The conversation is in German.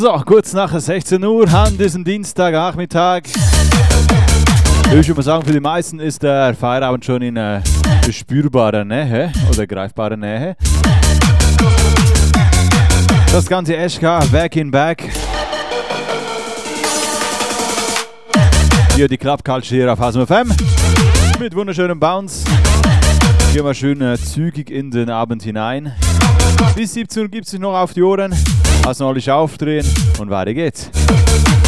So, kurz nach 16 Uhr an diesem Dienstagnachmittag. Ich würde mal sagen, für die meisten ist der Feierabend schon in spürbarer Nähe oder greifbarer Nähe. Das ganze SK Back in Back. Hier die Club Culture hier auf Hasm FM mit wunderschönem Bounce. Gehen wir schön zügig in den Abend hinein. Bis 17 Uhr gibt es noch auf die Ohren. Also noch alles aufdrehen und weiter geht's.